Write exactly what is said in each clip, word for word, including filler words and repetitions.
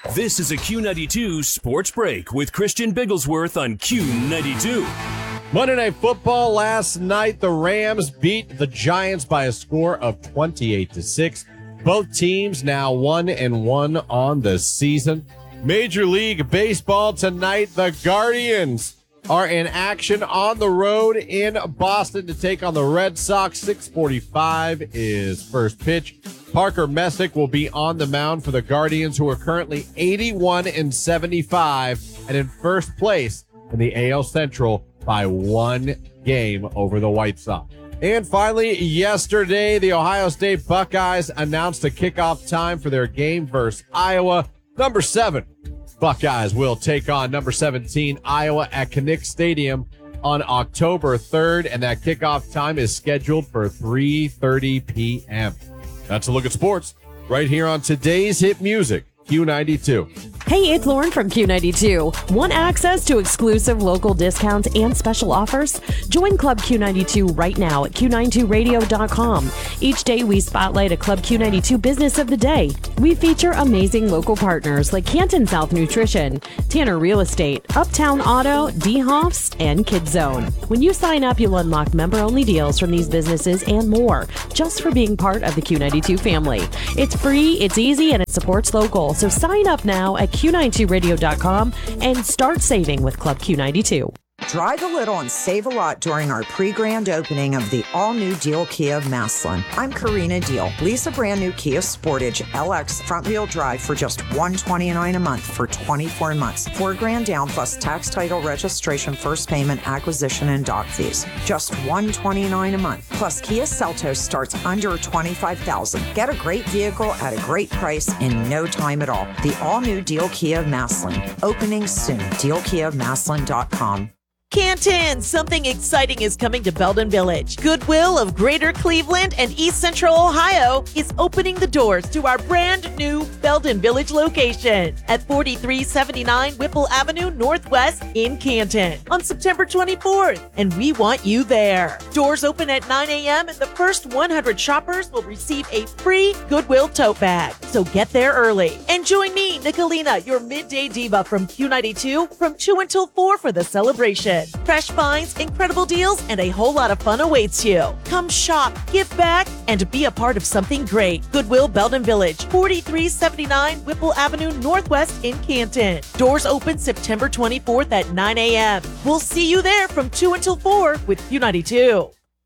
This is a Q ninety-two Sports Break with Christian Bigglesworth on Q ninety-two. Monday Night Football last night, the Rams beat the Giants by a score of twenty-eight to six. Both teams now one and one on the season. Major League Baseball tonight, the Guardians are in action on the road in Boston to take on the Red Sox. six forty-five is first pitch. Parker Messick will be on the mound for the Guardians, who are currently eighty-one and seventy-five and in first place in the A L Central by one game over the White Sox. And finally, yesterday, the Ohio State Buckeyes announced a kickoff time for their game versus Iowa. Number seven, Buckeyes will take on number seventeen, Iowa, at Kinnick Stadium on October third, and that kickoff time is scheduled for three thirty p.m. That's a look at sports right here on today's hit music, Q ninety-two. Hey, it's Lauren from Q ninety-two. Want access to exclusive local discounts and special offers? Join Club Q ninety-two right now at Q ninety-two radio dot com. Each day we spotlight a Club Q ninety-two business of the day. We feature amazing local partners like Canton South Nutrition, Tanner Real Estate, Uptown Auto, D-Hoffs, and Kids Zone. When you sign up, you'll unlock member-only deals from these businesses and more, just for being part of the Q ninety-two family. It's free, it's easy, and it supports local. So sign up now at Q ninety-two radio dot com and start saving with Club Q ninety-two. Drive a little and save a lot during our pre-grand opening of the all-new Deal Kia of Massillon. I'm Karina Deal. Lease a brand new Kia Sportage L X front-wheel drive for just one hundred twenty-nine dollars a month for twenty-four months. Four grand down plus tax, title, registration, first payment, acquisition, and dock fees. Just one hundred twenty-nine dollars a month. Plus, Kia Seltos starts under twenty-five thousand dollars. Get a great vehicle at a great price in no time at all. The all-new Deal Kia of Massillon. Opening soon. deal kia of massillon dot com. Canton, something exciting is coming to Belden Village. Goodwill of Greater Cleveland and East Central Ohio is opening the doors to our brand new Belden Village location at forty-three seventy-nine Whipple Avenue Northwest in Canton on September twenty-fourth, and we want you there. Doors open at nine a.m. and the first one hundred shoppers will receive a free Goodwill tote bag. So get there early. And join me, Nicolina, your midday diva from Q ninety-two from two until four for the celebration. Fresh finds, incredible deals, and a whole lot of fun awaits you. Come shop, give back, and be a part of something great. Goodwill Belden Village, forty-three seventy-nine Whipple Avenue Northwest in Canton. Doors open September twenty-fourth at nine a.m. We'll see you there from two until four with Q ninety-two.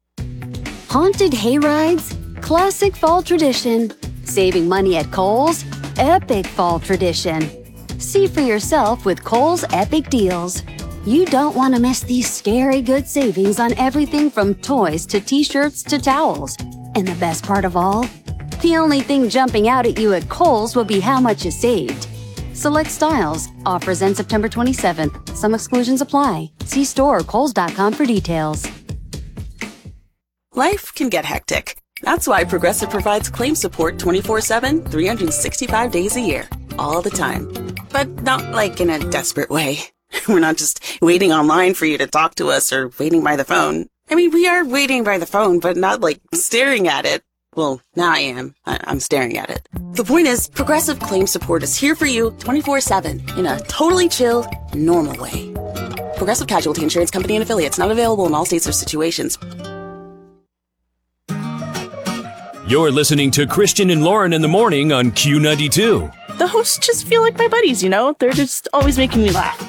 Haunted hayrides, classic fall tradition. Saving money at Kohl's, epic fall tradition. See for yourself with Kohl's Epic Deals. You don't want to miss these scary good savings on everything from toys to t-shirts to towels. And the best part of all? The only thing jumping out at you at Kohl's will be how much you saved. Select styles. Offers end September twenty-seventh. Some exclusions apply. See store or kohls dot com for details. Life can get hectic. That's why Progressive provides claim support twenty-four seven, three hundred sixty-five days a year. All the time. But not like in a desperate way. We're not just waiting online for you to talk to us or waiting by the phone. I mean, we are waiting by the phone, but not like staring at it. Well, now I am. I- I'm staring at it. The point is, Progressive Claim Support is here for you twenty-four seven in a totally chill, normal way. Progressive Casualty Insurance Company and Affiliates, not available in all states or situations. You're listening to Christian and Lauren in the morning on Q ninety-two. The hosts just feel like my buddies, you know? They're just always making me laugh.